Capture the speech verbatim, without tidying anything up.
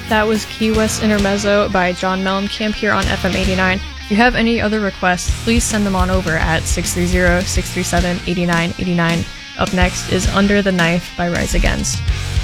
That was Key West Intermezzo by John Mellencamp here on F M eighty-nine. If you have any other requests, please send them on over at six three zero, six three seven, eight nine eight nine. Up next is Under the Knife by Rise Against.